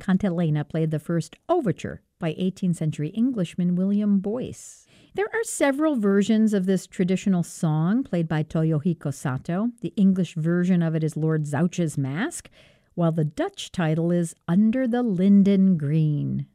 Cantilena played the first overture by 18th century Englishman William Boyce. There are several versions of this traditional song played by Toyohiko Sato. The English version of it is Lord Zouch's Mask, while the Dutch title is Under the Linden Green.